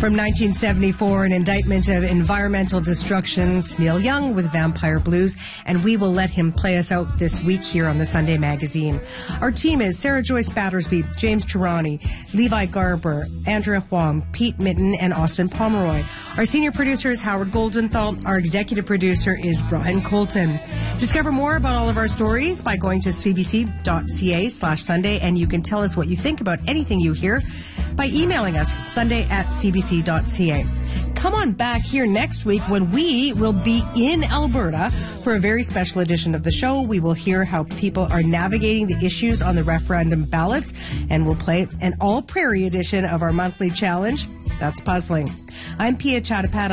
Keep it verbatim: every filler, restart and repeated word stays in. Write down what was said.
From nineteen seventy-four, an indictment of environmental destruction. It's Neil Young with Vampire Blues, and we will let him play us out this week here on the Sunday Magazine. Our team is Sarah Joyce Battersby, James Tirani, Levi Garber, Andrea Huang, Pete Mitten, and Austin Pomeroy. Our senior producer is Howard Goldenthal. Our executive producer is Brian Colton. Discover more about all of our stories by going to cbc.ca slash Sunday, and you can tell us what you think about anything you hear by emailing us, sunday at cbc.ca. Come on back here next week when we will be in Alberta for a very special edition of the show. We will hear how people are navigating the issues on the referendum ballots, and we'll play an all-prairie edition of our monthly challenge. That's puzzling. I'm Pia Chattopadhyay.